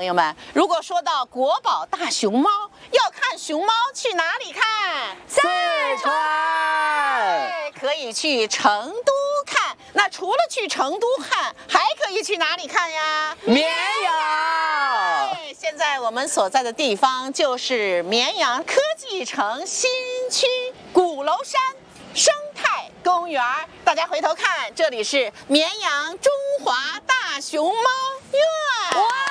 朋友们，如果说到国宝大熊猫，要看熊猫去哪里看？ 四川， 可以去成都看。那除了去成都看，还可以去哪里看呀？ 绵阳。 现在我们所在的地方就是绵阳科技城新区鼓楼山生态公园。大家回头看，这里是绵阳中华大熊猫院。哇！